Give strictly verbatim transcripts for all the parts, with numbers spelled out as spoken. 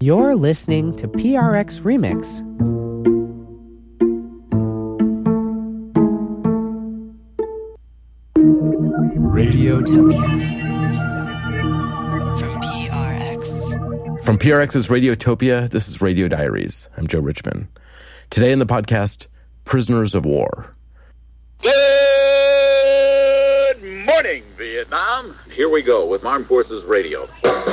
You're listening to P R X Remix. Radiotopia. From P R X. From P R X's Radiotopia, this is Radio Diaries. I'm Joe Richman. Today in the podcast, Prisoners of War. Good morning, Vietnam. Here we go with Armed Forces Radio.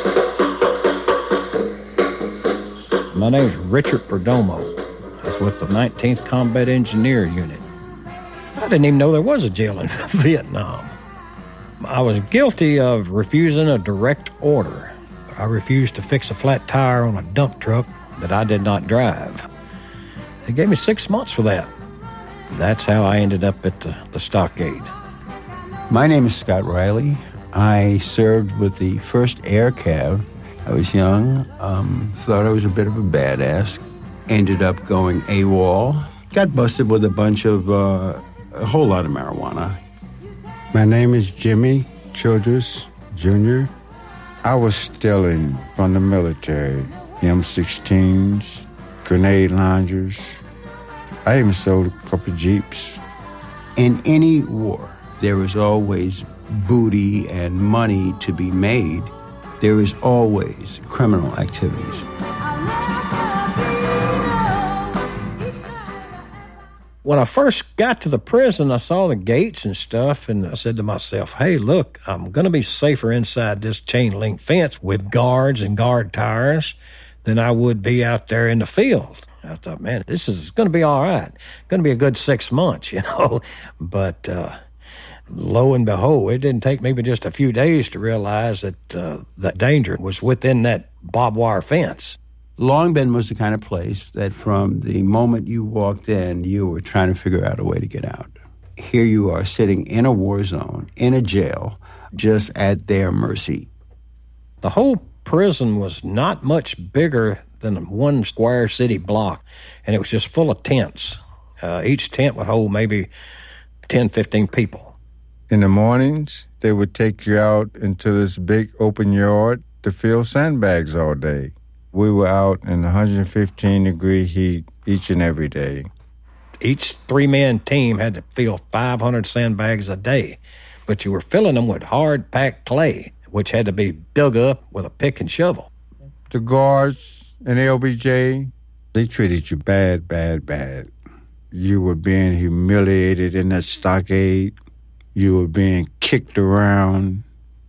My name's Richard Perdomo. I was with the nineteenth Combat Engineer Unit. I didn't even know there was a jail in Vietnam. I was guilty of refusing a direct order. I refused to fix a flat tire on a dump truck that I did not drive. They gave me six months for that. That's how I ended up at the, the stockade. My name is Scott Riley. I served with the first Air Cav. I was young, um, thought I was a bit of a badass. Ended up going AWOL. Got busted with a bunch of, uh, a whole lot of marijuana. My name is Jimmy Childress, Junior I was stealing from the military, M sixteens, grenade launchers. I even sold a couple of Jeeps. In any war, there is always booty and money to be made. There is always criminal activities. When I first got to the prison, I saw the gates and stuff, and I said to myself, hey, look, I'm going to be safer inside this chain-link fence with guards and guard tires than I would be out there in the field. I thought, man, this is going to be all right. Going to be a good six months, you know. But uh, lo and behold, it didn't take me but just a few days to realize that uh, the danger was within that barbed wire fence. Long Binh was the kind of place that from the moment you walked in, you were trying to figure out a way to get out. Here you are sitting in a war zone, in a jail, just at their mercy. The whole prison was not much bigger than one square city block, and it was just full of tents. Uh, each tent would hold maybe ten, fifteen people. In the mornings, they would take you out into this big open yard to fill sandbags all day. We were out in one hundred fifteen degree heat each and every day. Each three-man team had to fill five hundred sandbags a day, but you were filling them with hard-packed clay, which had to be dug up with a pick and shovel. The guards and L B J, they treated you bad, bad, bad. You were being humiliated in that stockade. You were being kicked around.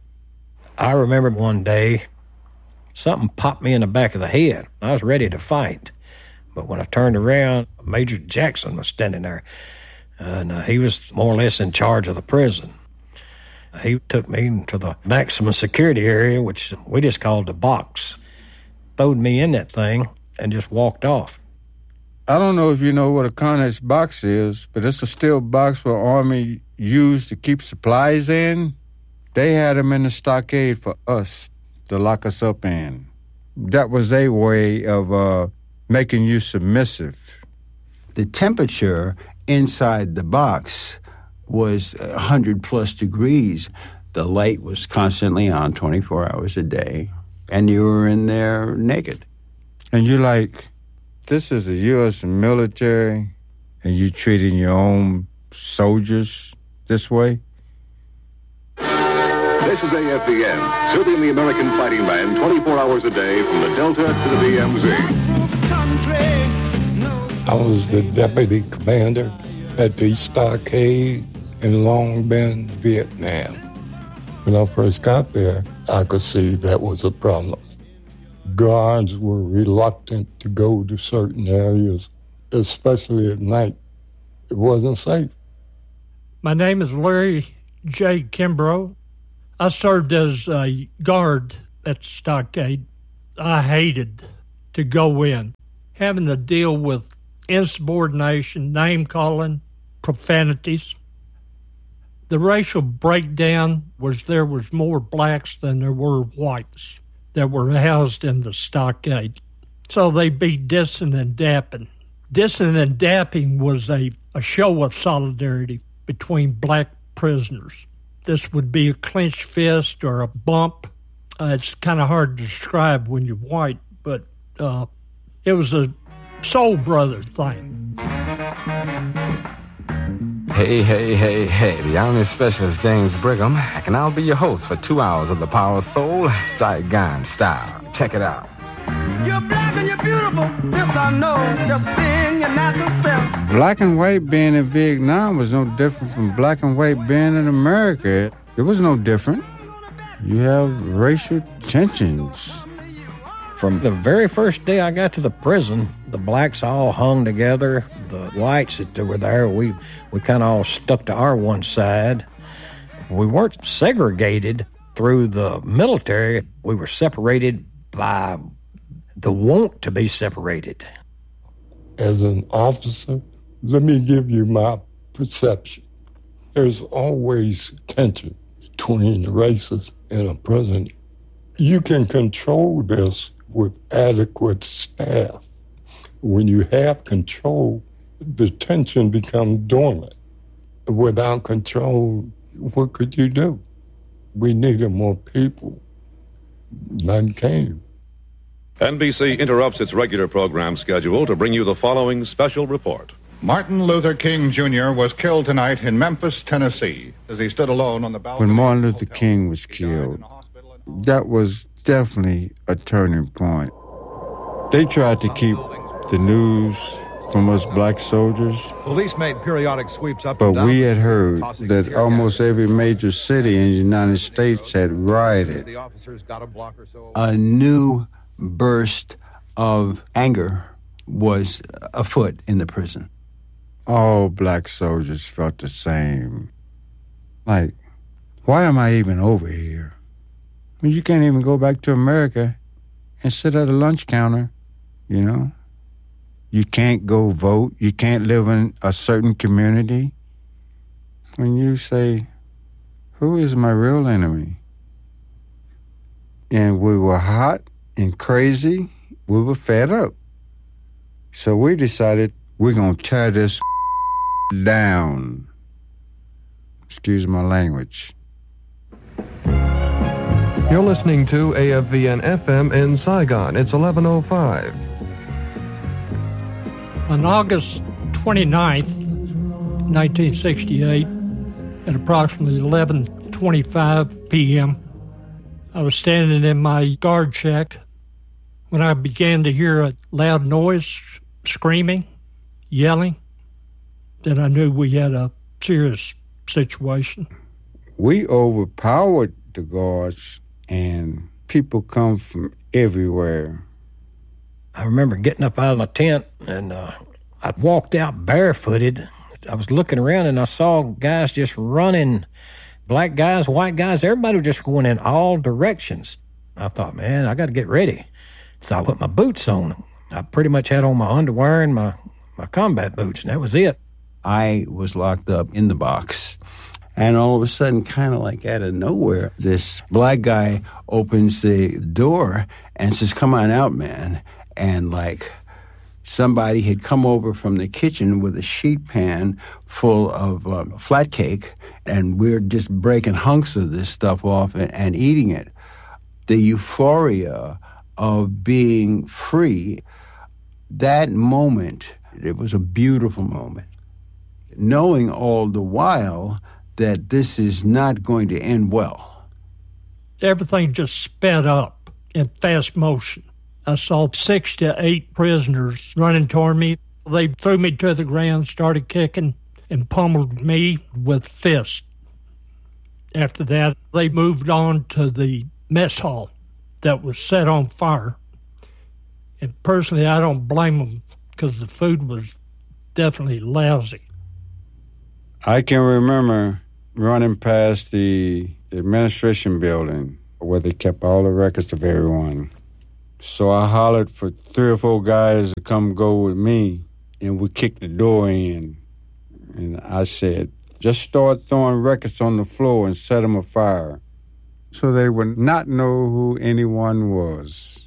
I remember one day, something popped me in the back of the head. I was ready to fight. But when I turned around, Major Jackson was standing there. And uh, he was more or less in charge of the prison. He took me to the maximum security area, which we just called the box. Throwed me in that thing and just walked off. I don't know if you know what a Connex box is, but it's a steel box where Army used to keep supplies in. They had them in the stockade for us to lock us up in. That was a way of uh, making you submissive. The temperature inside the box was one hundred plus degrees. The light was constantly on twenty-four hours a day, and you were in there naked. And you're like, this is the U S military, and you treating your own soldiers this way? This is A F D N, serving the American fighting man twenty-four hours a day from the Delta to the D M Z. I was the deputy commander at the stockade in Long Binh, Vietnam. When I first got there, I could see that was a problem. Guards were reluctant to go to certain areas, especially at night. It wasn't safe. My name is Larry J. Kimbrough. I served as a guard at the stockade. I hated to go in, having to deal with insubordination, name-calling, profanities. The racial breakdown was there was more blacks than there were whites that were housed in the stockade. So they'd be dissing and dapping. Dissing and dapping was a, a show of solidarity between black prisoners. This would be a clenched fist or a bump. Uh, it's kind of hard to describe when you're white, but Uh, it was a soul brother thing. Hey, hey, hey, hey, the Army Specialist James Brigham, and I'll be your host for two hours of the Power of Soul, Saigon style. Check it out. You're black and you're beautiful, this I know, just being your natural self. Black and white being in Vietnam was no different from black and white being in America. It was no different. You have racial tensions. From the very first day I got to the prison, the blacks all hung together. The whites that were there, we, we kind of all stuck to our one side. We weren't segregated through the military. We were separated by the want to be separated. As an officer, let me give you my perception. There's always tension between the races in a prison. You can control this with adequate staff. When you have control, the tension becomes dormant. Without control, what could you do? We needed more people. None came. N B C interrupts its regular program schedule to bring you the following special report. Martin Luther King Junior was killed tonight in Memphis, Tennessee, as he stood alone on the balcony. When Martin Luther King was killed, that was definitely a turning point. They tried to keep the news from us black soldiers. Police made periodic sweeps up but and down. we had heard that almost every major city in the United States had rioted. A new burst of anger was afoot in the prison. All black soldiers felt the same. Like, why am I even over here? I mean, you can't even go back to America and sit at a lunch counter, you know? You can't go vote. You can't live in a certain community. When you say, who is my real enemy? And we were hot and crazy. We were fed up. So we decided we're going to tear this down. Excuse my language. You're listening to A F V N F M in Saigon. It's eleven oh five. On August twenty-ninth, nineteen sixty-eight, at approximately eleven twenty-five p.m., I was standing in my guard shack when I began to hear a loud noise, screaming, yelling. Then I knew we had a serious situation. We overpowered the guards, and people come from everywhere. I remember getting up out of my tent, and uh, I walked out barefooted. I was looking around, and I saw guys just running, black guys, white guys, everybody was just going in all directions. I thought, man, I got to get ready. So I put my boots on. I pretty much had on my underwear and my, my combat boots, and that was it. I was locked up in the box. And all of a sudden, kind of like out of nowhere, this black guy opens the door and says, come on out, man. And like somebody had come over from the kitchen with a sheet pan full of um, flat cake, and we're just breaking hunks of this stuff off and, and eating it. The euphoria of being free, that moment, it was a beautiful moment. Knowing all the while that this is not going to end well. Everything just sped up in fast motion. I saw six to eight prisoners running toward me. They threw me to the ground, started kicking, and pummeled me with fists. After that, they moved on to the mess hall that was set on fire. And personally, I don't blame them because the food was definitely lousy. I can remember running past the administration building where they kept all the records of everyone. So I hollered for three or four guys to come go with me, and we kicked the door in. And I said, just start throwing records on the floor and set them afire so they would not know who anyone was.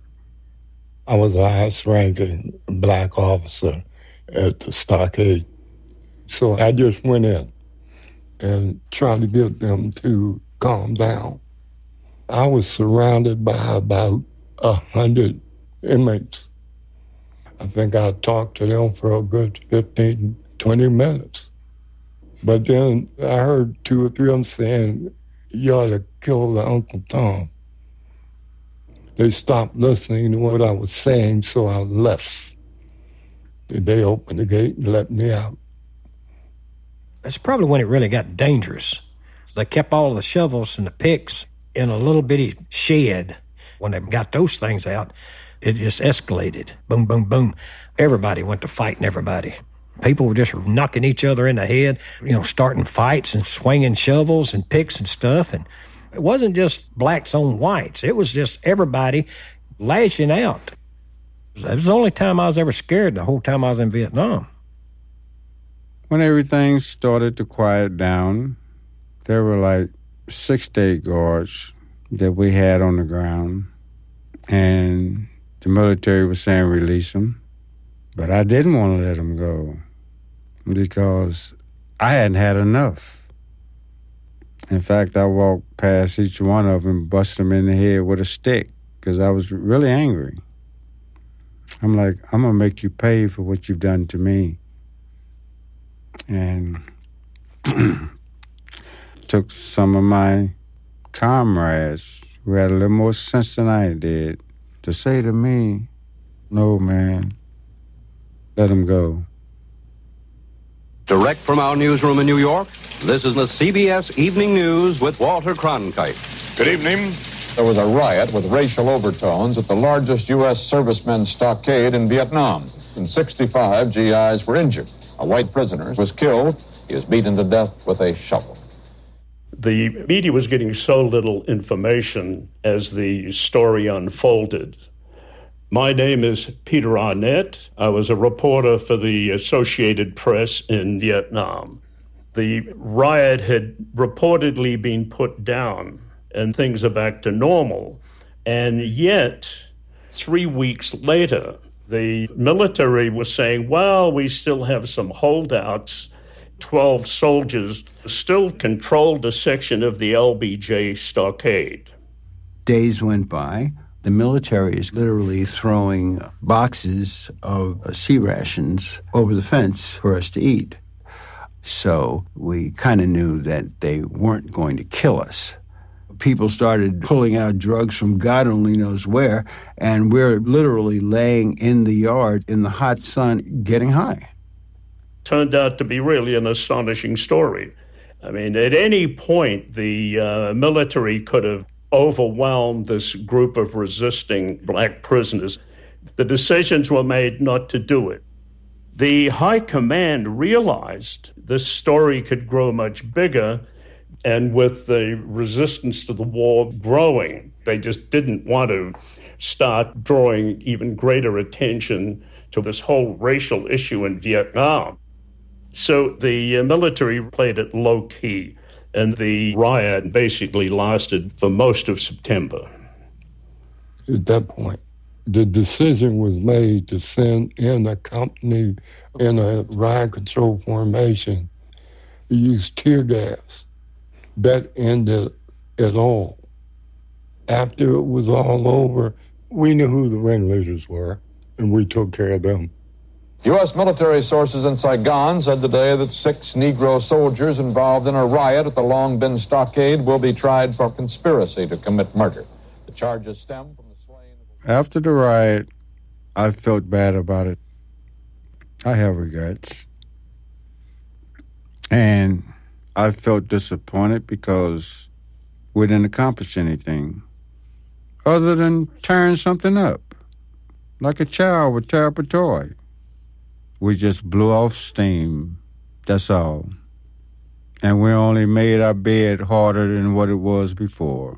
I was the highest-ranking black officer at the stockade. So I just went in and tried to get them to calm down. I was surrounded by about a hundred inmates. I think I talked to them for a good fifteen, twenty minutes. But then I heard two or three of them saying, you ought to kill the Uncle Tom. They stopped listening to what I was saying, so I left. They opened the gate and let me out. That's probably when it really got dangerous. They kept all of the shovels and the picks in a little bitty shed. When they got those things out, it just escalated. Boom, boom, boom. Everybody went to fighting everybody. People were just knocking each other in the head, you know, starting fights and swinging shovels and picks and stuff. And it wasn't just blacks on whites. It was just everybody lashing out. It was the only time I was ever scared the whole time I was in Vietnam. When everything started to quiet down, there were like six to eight guards that we had on the ground. And the military was saying release them. But I didn't want to let them go because I hadn't had enough. In fact, I walked past each one of them, busted them in the head with a stick because I was really angry. I'm like, I'm going to make you pay for what you've done to me. And took some of my comrades who had a little more sense than I did to say to me, no, man, let them go. Direct from our newsroom in New York, this is the C B S Evening News with Walter Cronkite. Good evening. There was a riot with racial overtones at the largest U S servicemen's stockade in Vietnam. And sixty-five G Is were injured. A white prisoner was killed. He was beaten to death with a shovel. The media was getting so little information as the story unfolded. My name is Peter Arnett. I was a reporter for the Associated Press in Vietnam. The riot had reportedly been put down and things are back to normal. And yet, three weeks later, the military was saying, well, we still have some holdouts. Twelve soldiers still controlled a section of the L B J stockade. Days went by. The military is literally throwing boxes of sea rations over the fence for us to eat. So we kind of knew that they weren't going to kill us. People started pulling out drugs from God only knows where, and we're literally laying in the yard in the hot sun getting high. Turned out to be really an astonishing story. I mean, at any point, the uh, military could have overwhelmed this group of resisting black prisoners. The decisions were made not to do it. The high command realized this story could grow much bigger, and with the resistance to the war growing, they just didn't want to start drawing even greater attention to this whole racial issue in Vietnam. So the military played it low-key, and the riot basically lasted for most of September. At that point, the decision was made to send in a company in a riot control formation to use tear gas. That ended it all. After it was all over, we knew who the ringleaders were, and we took care of them. U S military sources in Saigon said today that six Negro soldiers involved in a riot at the Long Binh stockade will be tried for conspiracy to commit murder. The charges stem from the slaying of... After the riot, I felt bad about it. I have regrets. And I felt disappointed because we didn't accomplish anything other than tearing something up, like a child would tear up a toy. We just blew off steam, that's all. And we only made our bed harder than what it was before.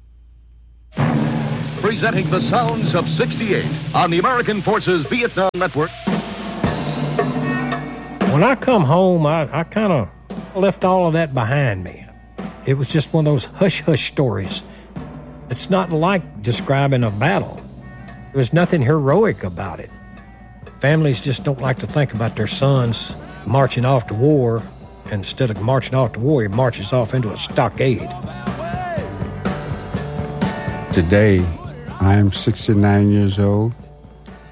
Presenting the sounds of sixty-eight on the American Forces Vietnam Network. When I come home, I, I kind of left all of that behind me. It was just one of those hush-hush stories. It's not like describing a battle. There's nothing heroic about it. Families just don't like to think about their sons marching off to war. Instead of marching off to war, he marches off into a stockade. Today, I am sixty-nine years old.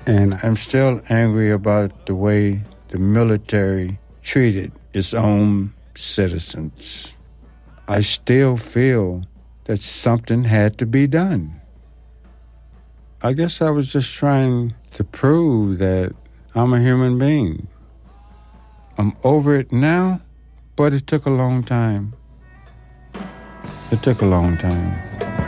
And I'm still angry about the way the military treated its own citizens. I still feel that something had to be done. I guess I was just trying to prove that I'm a human being. I'm over it now, but it took a long time. It took a long time.